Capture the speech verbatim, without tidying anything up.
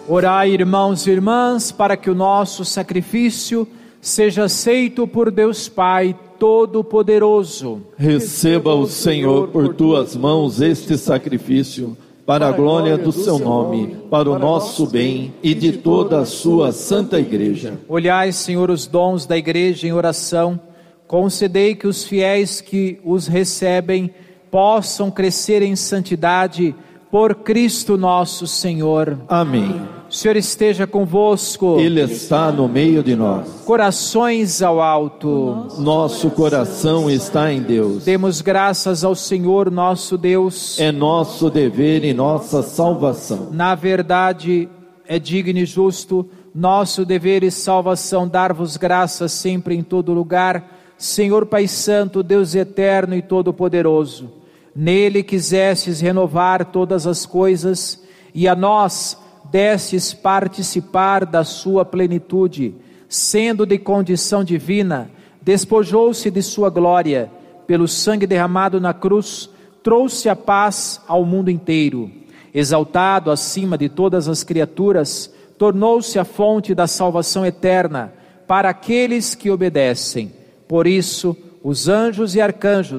Orai, irmãos e irmãs, para que o nosso sacrifício seja aceito por Deus Pai Todo-Poderoso. Receba o Senhor por tuas mãos este sacrifício, para a glória do seu nome, para o nosso bem e de toda a sua santa Igreja. Olhai, Senhor, os dons da Igreja em oração, concedei que os fiéis que os recebem possam crescer em santidade por Cristo nosso Senhor. Amém. O Senhor esteja convosco. Ele está no meio de nós. Corações ao alto. Nosso coração está em Deus. Demos graças ao Senhor nosso Deus. É nosso dever e nossa salvação. Na verdade, é digno e justo, nosso dever e salvação, dar-vos graças sempre em todo lugar, Senhor Pai Santo, Deus eterno e todo-poderoso. Nele quisestes renovar todas as coisas, e a nós destes participar da sua plenitude. Sendo de condição divina, despojou-se de sua glória, pelo sangue derramado na cruz, trouxe a paz ao mundo inteiro. Exaltado acima de todas as criaturas, tornou-se a fonte da salvação eterna para aqueles que obedecem. Por isso, os anjos e arcanjos